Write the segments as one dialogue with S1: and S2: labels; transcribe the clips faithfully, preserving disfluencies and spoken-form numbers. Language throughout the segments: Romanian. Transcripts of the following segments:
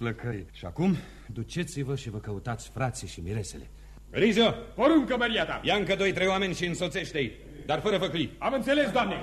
S1: flăcăi. Și acum, duceți-vă și vă căutați frații și miresele.
S2: Rizio!
S3: Poruncă, măria ta!
S2: Ia încă doi, trei oameni și însoțește-i, dar fără făclii.
S3: Am înțeles, doamne!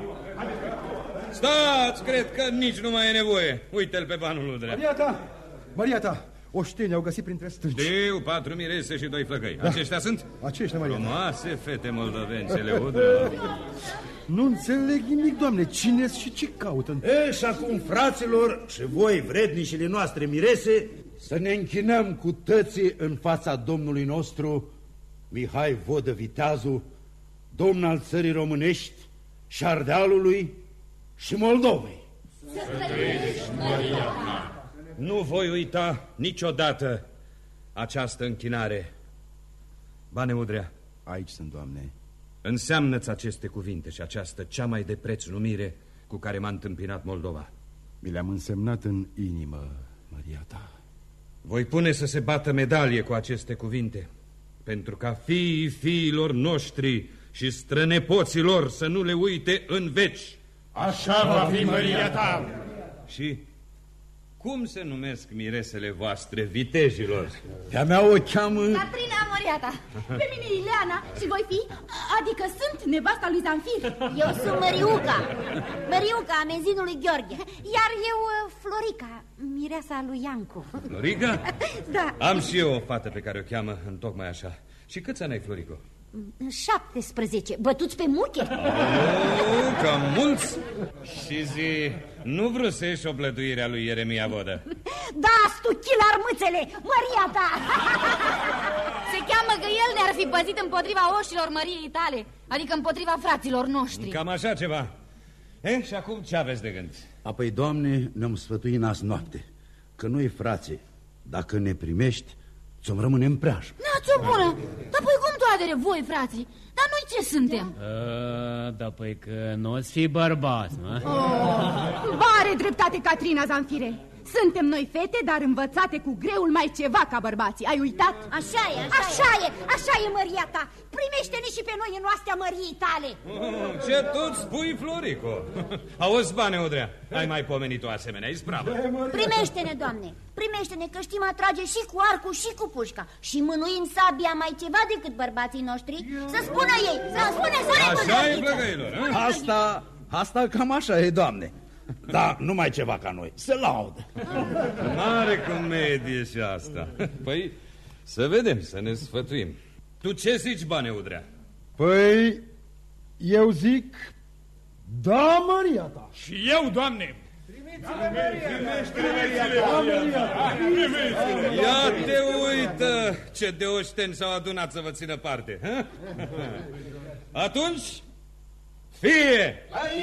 S2: Stați, cred că nici nu mai e nevoie. Uite-l pe banul lui Drea.
S4: Maria ta! Maria ta! Oștenii au găsit printre stânci.
S2: Știu, patru mirese și doi flăcăi. Da. Aceștia sunt?
S4: Aceștia, Maria ta.
S2: Frumoase fete moldovențele, Udră.
S4: Nu înțeleg nimic, doamne. Cine și ce caută?
S5: E, și acum, fraților, și voi, vrednișile noastre mirese, să ne închinăm cu tății în fața Domnului nostru, Mihai Vodă Viteazu, domn al țării românești și Ardealului și Moldovei.
S3: Să trăiești, Maria ta!
S2: Nu voi uita niciodată această închinare. Bane Udrea.
S4: Aici sunt, doamne.
S2: Înseamnă-ți aceste cuvinte și această cea mai de preț numire cu care m-a întâmpinat Moldova.
S4: Mi le-am însemnat în inimă, Maria ta.
S2: Voi pune să se bată medalie cu aceste cuvinte, pentru ca fiii fiilor noștri și strănepoților să nu le uite în veci.
S3: Așa va fi, Maria ta!
S2: Și cum se numesc miresele voastre, vitejilor?
S5: Pe-a mea o cheamă...
S6: Catrina Moriata, pe mine Ileana și voi fi, adică sunt nevasta lui Zanfir.
S7: Eu sunt Măriuca, Măriuca, amenzinului Gheorghe.
S6: Iar eu, Florica, mireasa lui Iancu.
S2: Florica?
S6: Da.
S2: Am și eu o fată pe care o cheamă întocmai așa. Și câți ani ai, Florico?
S7: șaptesprezece. Bătuți pe muche?
S2: Oh, cam mulți. Și zi, nu vrusești o blăduire a lui Ieremia Vodă?
S7: Da, stuchil armâțele, Maria ta!
S6: Se cheamă că el ne-ar fi păzit împotriva oșilor măriei tale, adică împotriva fraților noștri.
S2: Cam așa ceva. E, și acum ce aveți de gând?
S5: Apoi, Doamne, ne-am sfătuit azi noapte că noi, frații, dacă ne primești, ți-o rămâne în preajmă.
S6: N-ați-o bună! Dar păi cum toadere voi, frații? Dar noi ce suntem?
S8: A, da, păi că nu o-ți fi bărbați, mă.
S6: Oh, bare dreptate, Catrina Zanfire. Suntem noi fete, dar învățate cu greul mai ceva ca bărbații. Ai uitat?
S7: Așa e, așa, așa e, așa e, Maria ta. Primește-ne și pe noi în oastea măriei tale.
S2: Oh, ce tot spui, Florico? Auzi, Bane Udrea, ai mai pomenit o asemenea ispravă.
S7: Primește-ne, Doamne, primește-ne, că știm atrage și cu arcul și cu pușca. Și mânuim sabia mai ceva decât bărbații noștri. Să spună ei, să spune, spune.
S2: Așa e, plăgăilor.
S5: Asta, asta cam așa e, Doamne. Da, nu mai ceva ca noi, se laudă.
S2: Mare comedie și asta. Păi, să vedem, să ne sfătuim. Tu ce zici, Bane Udrea?
S4: Păi, eu zic, da, Maria ta.
S3: Și eu, Doamne!
S2: Ia te uită ce de oșteni s-au adunat să vă țină parte. Ha? Atunci, fie!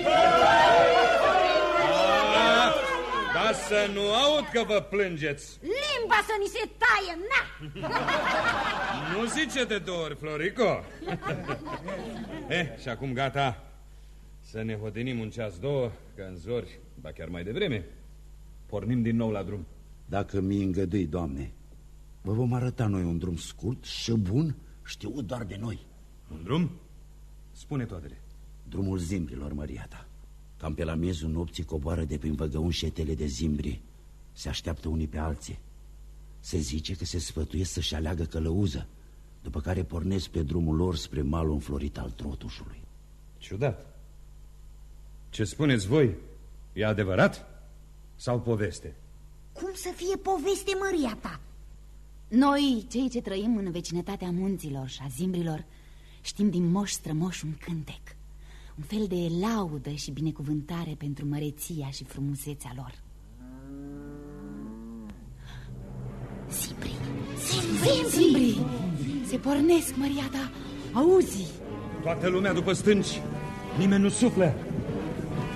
S2: Ca să nu aud că vă plângeți.
S7: Limba să ni se taie, na!
S2: Nu zice de două ori, Florico. Eh, și acum gata. Să ne hodenim un ceas, două, că în zori, ba chiar mai devreme, pornim din nou la drum.
S5: Dacă mi îngădui, Doamne, vă vom arăta noi un drum scurt și bun, știut doar de noi.
S2: Un drum? Spune toatele.
S5: Drumul zimbrilor, Maria ta. Cam pe la miezul nopții coboară de prin văgăuni șetele de zimbri. Se așteaptă unii pe alții. Se zice că se sfătuiesc să-și aleagă călăuză, după care pornesc pe drumul lor spre malul înflorit al Trotușului.
S2: Ciudat. Ce spuneți voi, e adevărat sau poveste?
S7: Cum să fie poveste, Maria ta?
S6: Noi, cei ce trăim în vecinătatea munților și a zimbrilor, știm din moș strămoș un cântec, un fel de laudă și binecuvântare pentru măreția și frumusețea lor.
S7: Zimbri,
S6: zimbri, zimbri! Se pornesc, Maria ta, auzi?
S2: Toată lumea după stânci, nimeni nu suflă.